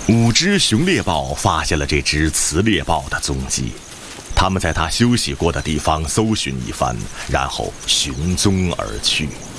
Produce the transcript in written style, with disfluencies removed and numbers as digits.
5只雄猎豹发现了这只雌猎豹的踪迹，他们在它休息过的地方搜寻一番，然后寻踪而去。